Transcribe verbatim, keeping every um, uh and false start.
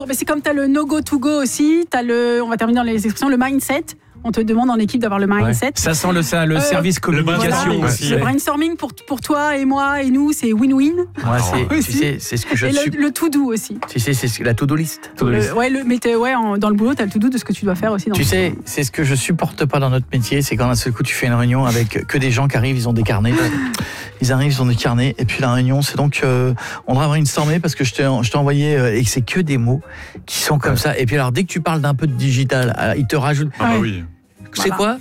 Mais c'est comme tu as le no go to go aussi, tu as le, on va terminer dans les expressions, le mindset. On te demande en équipe d'avoir le mindset. Ouais. Ça sent le, ça, le euh, service communication voilà, aussi. Le ouais. brainstorming pour, pour toi et moi et nous, c'est win-win. Moi, c'est, tu sais, c'est ce que je et suis. le, le to-do aussi. Tu sais, c'est la to-do list. To-do list. Ouais, le, mais ouais, en, dans le boulot, tu as le to-do de ce que tu dois faire aussi. Dans tu le sais, temps. C'est ce que je supporte pas dans notre métier, c'est quand d'un seul coup tu fais une réunion avec que des gens qui arrivent, ils ont des carnets. Ils arrivent, ils ont des carnets. Et puis la réunion, c'est donc, euh, on devrait brainstormer parce que je t'ai, je t'ai envoyé, euh, et c'est que des mots qui sont comme ouais. ça. Et puis alors, dès que tu parles d'un peu de digital, alors, ils te rajoutent. Ah bah oui. C'est voilà. quoi